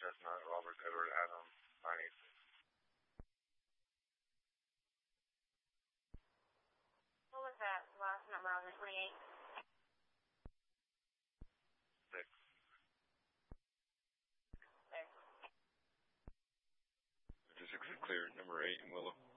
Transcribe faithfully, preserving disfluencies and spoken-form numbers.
Chestnut, Robert Edward Adam, nine eight six. What was that last number on the twenty-eight? Six. Six. fifty-six is clear, number eight in Willow.